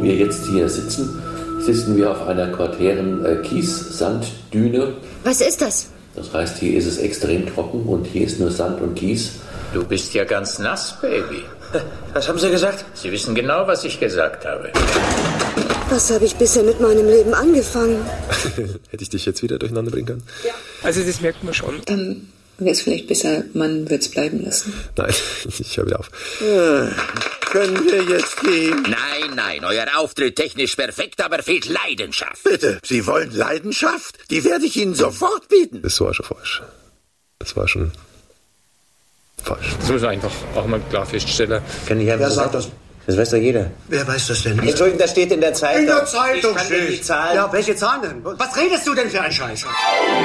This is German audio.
wo wir jetzt hier sitzen wir auf einer quartären Kies-Sanddüne. Was ist das? Das heißt, hier ist es extrem trocken und hier ist nur Sand und Kies. Du bist ja ganz nass, Baby. Was haben Sie gesagt? Sie wissen genau, was ich gesagt habe. Was habe ich bisher mit meinem Leben angefangen? Hätte ich dich jetzt wieder durcheinander bringen können? Ja. Also das merkt man schon. Dann wäre es vielleicht besser, man wird es bleiben lassen. Nein, ich höre wieder auf. Können wir jetzt gehen? Nein, euer Auftritt technisch perfekt, aber fehlt Leidenschaft. Bitte, Sie wollen Leidenschaft? Die werde ich Ihnen sofort bieten. Das war schon falsch. Das war schon falsch. Das muss man einfach auch mal klar feststellen. Wer sagt das? Das weiß doch jeder. Wer weiß das denn nicht? Entschuldigung, das steht in der Zeitung. In der Zeitung ich kann dir die Zahlen. Ja, welche Zahlen denn? Was redest du denn für ein Scheiß?